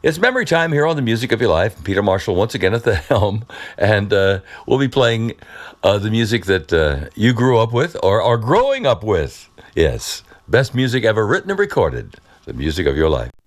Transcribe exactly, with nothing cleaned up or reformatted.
It's memory time here on The Music of Your Life. Peter Marshall once again at the helm, and uh, we'll be playing uh, the music that uh, you grew up with or are growing up with. Yes, best music ever written and recorded, the music of your life.